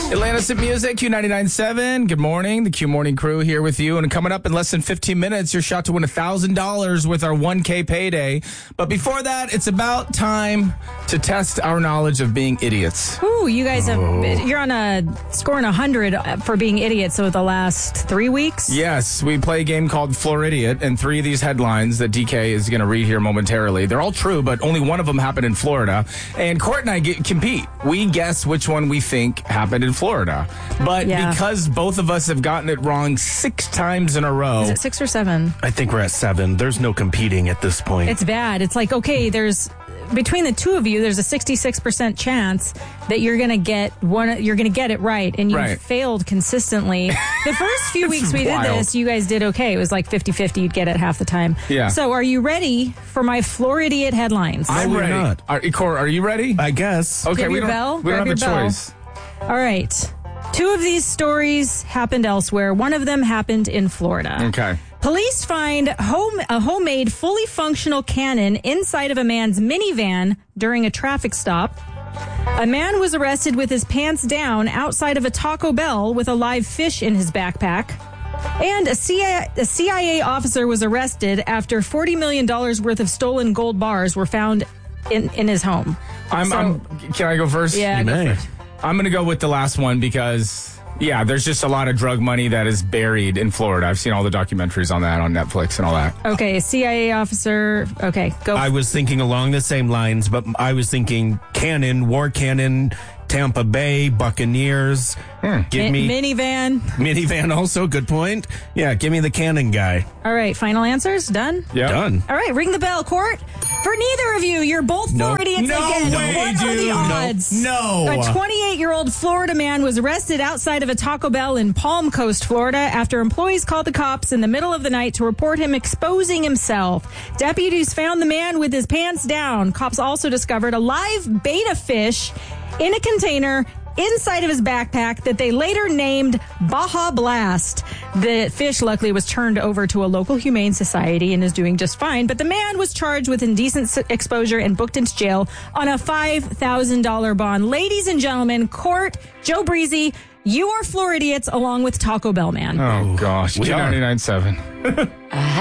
Atlantis at Music, Q99.7. Good morning. The Q Morning crew here with you. And coming up in less than 15 minutes, your shot to win $1,000 with our 1K payday. But before that, it's about time to test our knowledge of being idiots. Ooh, you guys you're on scoring 100 for being idiots over the last 3 weeks? Yes, we play a game called Floridiot, and 3 of these headlines that DK is going to read here momentarily. They're all true, but only one of them happened in Florida. And Court and I compete. We guess which one we think happened in Florida. But because both of us have gotten it wrong 6 times in a row. Is it 6 or 7? I think we're at 7. There's no competing at this point. It's bad. It's like, okay, between the two of you, there's a 66% chance that you're going to get it right, and you failed consistently. The first few weeks we did this, you guys did okay. It was like 50-50. You'd get it half the time. Yeah. So are you ready for my Floridiot headlines? I'm ready. Not. Are you ready? I guess. Okay, we don't have a choice. All right. 2 of these stories happened elsewhere. One of them happened in Florida. Okay. Police find a homemade, fully functional cannon inside of a man's minivan during a traffic stop. A man was arrested with his pants down outside of a Taco Bell with a live fish in his backpack. And a CIA officer was arrested after $40 million worth of stolen gold bars were found in his home. Can I go first? Yeah, go first. I'm going to go with the last one because, there's just a lot of drug money that is buried in Florida. I've seen all the documentaries on that on Netflix and all that. Okay, CIA officer. Okay, go. I was thinking along the same lines, but I was thinking war cannon, Tampa Bay, Buccaneers. Give me minivan. Minivan also, good point. Yeah, give me the cannon guy. All right, final answers? Done? Yeah. Done. All right, ring the bell, Court. For neither of you, you're both Floridians again. No way, what dude. are the odds? No. A 28-year-old Florida man was arrested outside of a Taco Bell in Palm Coast, Florida, after employees called the cops in the middle of the night to report him exposing himself. Deputies found the man with his pants down. Cops also discovered a live betta fish in a container inside of his backpack that they later named Baja Blast. The fish luckily was turned over to a local humane society and is doing just fine, but the man was charged with indecent exposure and booked into jail on a $5,000 bond. Ladies and gentlemen, Court, Joe Breezy, you are Floridians along with Taco Bell Man. Oh, gosh. Q99.7.